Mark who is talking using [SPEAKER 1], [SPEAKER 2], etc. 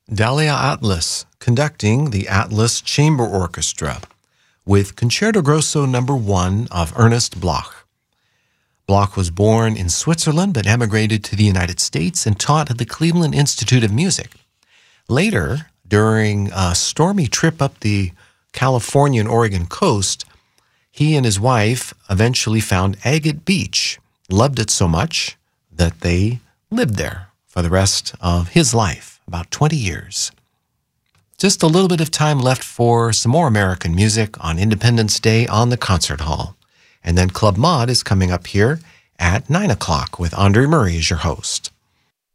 [SPEAKER 1] Dalia Atlas conducting the Atlas Chamber Orchestra with Concerto Grosso No. 1 of Ernest Bloch. Bloch was born in Switzerland but emigrated to the United States and taught at the Cleveland Institute of Music. Later, during a stormy trip up the California and Oregon coast, he and his wife eventually found Agate Beach, loved it so much that they lived there for the rest of his life, about 20 years. Just a little bit of time left for some more American music on Independence Day on the Concert Hall. And then Club Mod is coming up here at 9 o'clock with Andre Murray as your host.